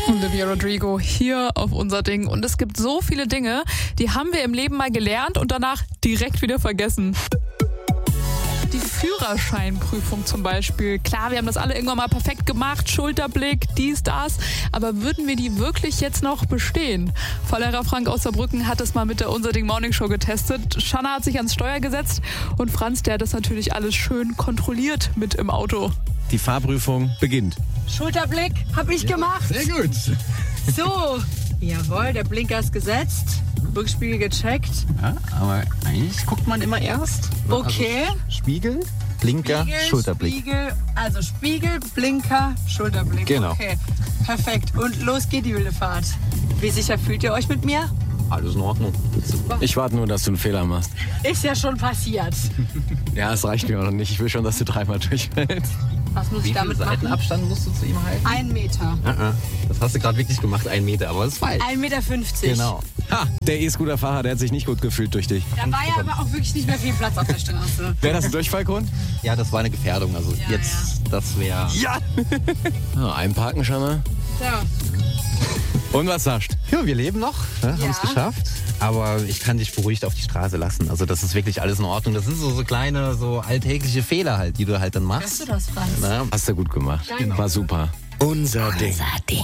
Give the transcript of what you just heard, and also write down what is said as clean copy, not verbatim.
Olivia Rodrigo hier auf unser Ding. Und es gibt so viele Dinge, die haben wir im Leben mal gelernt und danach direkt wieder vergessen. Die Führerscheinprüfung zum Beispiel. Klar, wir haben das alle irgendwann mal perfekt gemacht, Schulterblick, dies, das. Aber würden wir die wirklich jetzt noch bestehen? Volllehrer Frank aus Saarbrücken hat es mal mit der Unser Ding Morning Show getestet. Shanna hat sich ans Steuer gesetzt und Franz, der hat das natürlich alles schön kontrolliert mit im Auto. Die Fahrprüfung beginnt. Schulterblick habe ich gemacht. Sehr gut. So, jawohl, der Blinker ist gesetzt. Rückspiegel gecheckt. Ja, aber eigentlich guckt man immer erst. Okay. Also Spiegel, Blinker, Schulterblick. Spiegel, Blinker, Schulterblick. Genau. Okay, perfekt. Und los geht die wilde Fahrt. Wie sicher fühlt ihr euch mit mir? Alles in Ordnung. Super. Ich warte nur, dass du einen Fehler machst. Ist ja schon passiert. Ja, es reicht mir auch noch nicht. Ich will schon, dass du dreimal durchfällst. Was muss ich damit machen? Seitenabstand musst du zu ihm halten? 1 Meter. Das hast du gerade wirklich gemacht, 1 Meter, aber das ist falsch. 1,50 Meter. Genau. Ha, der E-Scooter-Fahrer, der hat sich nicht gut gefühlt durch dich. Da war ja aber auch wirklich nicht mehr viel Platz auf der Straße. Wäre das ein Durchfallgrund? Ja, das war eine Gefährdung. Also Ja, das wäre... Ja! Einparken, Shanna. So. Und was sagst du? Ja, wir leben noch, ne? Haben es geschafft. Aber ich kann dich beruhigt auf die Straße lassen. Also das ist wirklich alles in Ordnung. Das sind so kleine, so alltägliche Fehler halt, die du halt dann machst. Hörst du das, Franz? Na, Hast du gut gemacht. Danke. War super. Unser Ding.